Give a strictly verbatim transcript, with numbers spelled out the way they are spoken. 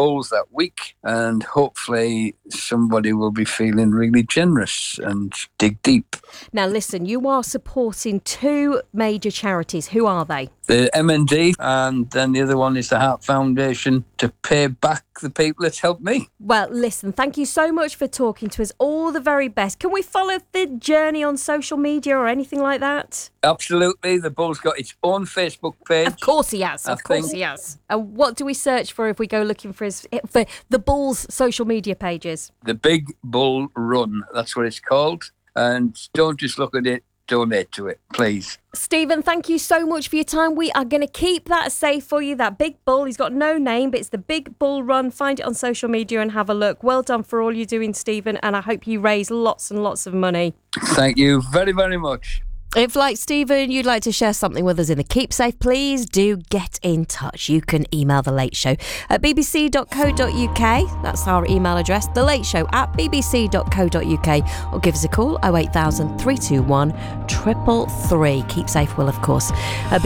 bulls that week, and hopefully somebody will be feeling really generous and dig deep. Now listen, you are supporting two major charities. Who are they? The M N D, and then the other one is the Heart Foundation, to pay back the people that helped me. Well, listen, thank you so much for talking to us. All the very best. Can we follow the journey on social media or anything like that? Absolutely. The Bull's got its own Facebook page. Of course he has. Of I course think. he has. And what do we search for if we go looking for his for the Bull's social media pages? The Big Bull Run, that's what it's called. And don't just look at it, donate to it, please. Stephen, thank you so much for your time. We are going to keep that safe for you, that Big Bull. He's got no name, but it's the Big Bull Run. Find it on social media and have a look. Well done for all you're doing, Stephen, and I hope you raise lots and lots of money. Thank you very, very much. If, like Stephen, you'd like to share something with us in the Keep Safe, please do get in touch. You can email The Late Show at b b c dot co dot u k. That's our email address, The Late Show at b b c dot co dot u k. Or give us a call, oh eight thousand, three two one, three three three. Keep Safe will, of course, uh,